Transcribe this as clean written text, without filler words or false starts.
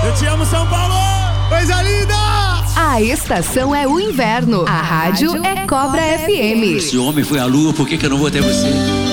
Eu te amo, São Paulo! Coisa linda! A estação é o inverno. A rádio é Cobra FM. Se o homem foi à lua, por que eu não vou até você?